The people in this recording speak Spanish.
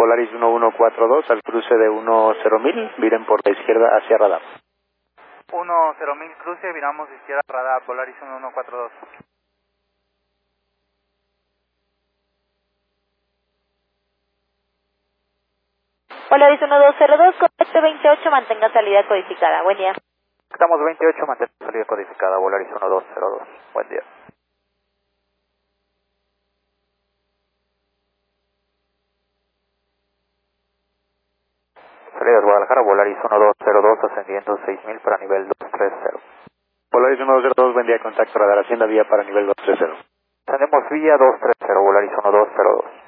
Volaris 1142 al cruce de 10.000, viren por la izquierda hacia radar. 10.000 cruce, viramos izquierda radar, Volaris 1142. Volaris 1202, correcto 28, mantenga salida codificada. Buen día. Estamos 28, mantén salida codificada, Volaris 1202. Buen día. Salida de Guadalajara, Volaris 1202, ascendiendo 6.000 para nivel 230. Volaris 1202, buen día, contacto radar, hacienda vía para nivel 230. Tenemos vía 230, Volaris 1202.